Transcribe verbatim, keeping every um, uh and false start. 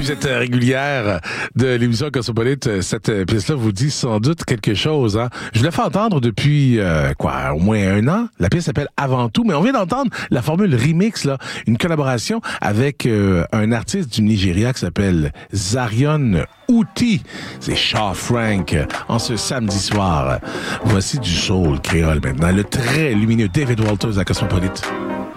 vous êtes régulière de l'émission Cosmopolite, cette pièce-là vous dit sans doute quelque chose. Hein? Je l'ai fait entendre depuis, euh, quoi, au moins un an. La pièce s'appelle Avant tout, mais on vient d'entendre la formule remix, là, une collaboration avec euh, un artiste du Nigeria qui s'appelle Zarion Outi. C'est Shaw Frank en ce samedi soir. Voici du soul créole maintenant. Le très lumineux David Walters à Cosmopolite.